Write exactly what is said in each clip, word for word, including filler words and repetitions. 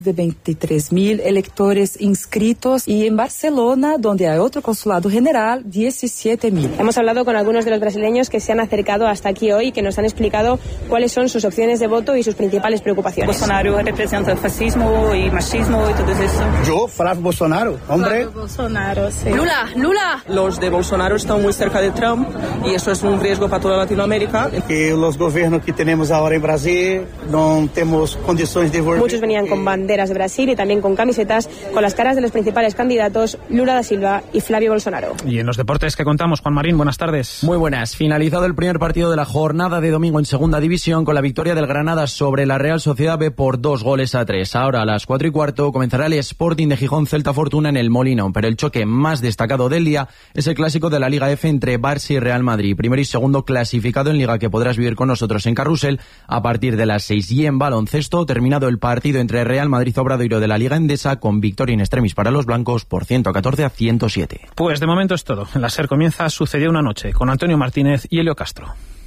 de veintitrés mil electores inscritos y en Barcelona, donde hay otro consulado general, diecisiete mil. Hemos hablado con algunos de los brasileños que se han acercado hasta aquí hoy y que nos han explicado cuáles son sus opciones de voto y sus principales preocupaciones. Bolsonaro representa el fascismo y machismo y todo eso. Yo, Flávio Bolsonaro, hombre. Flávio Bolsonaro, sí. Lula, Lula. Los de Bolsonaro están muy cerca de Trump y eso es un riesgo para toda Latinoamérica. Que los gobiernos que tenemos ahora en Brasil no tenemos condiciones de volver. Muchos venían con banderas de Brasil y también con camisetas con las caras de los principales candidatos, Lula da Silva y Flavio Bolsonaro. Y en los deportes que contamos, Juan Marín, buenas tardes. Muy buenas. Finalizado el primer partido de la jornada de domingo en Segunda División con la victoria del Granada sobre la Real Sociedad B por dos goles a tres. Ahora a las cuatro y cuarto comenzará el Sporting de Gijón Celta Fortuna en el Molino, pero el choque más destacado del día es el clásico de la Liga F entre Barça y Real Madrid, primero y segundo clasificado en Liga, que podrás vivir con nosotros en Carrusel a partir de las seis. Y en baloncesto, terminado el partido entre Real Madrid Obradoiro de la Liga Endesa con victoria in extremis para los blancos por ciento catorce a ciento siete. Pues de momento es todo. En la SER comienza Sucedió una noche con Antonio Martínez y Helio Castro.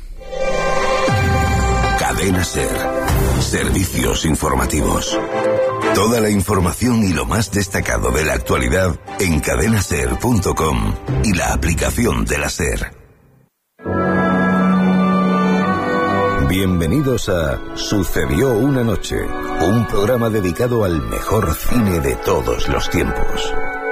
Cadena SER. Servicios informativos. Toda la información y lo más destacado de la actualidad en cadena ser punto com y la aplicación de la SER. Bienvenidos a Sucedió una noche, un programa dedicado al mejor cine de todos los tiempos.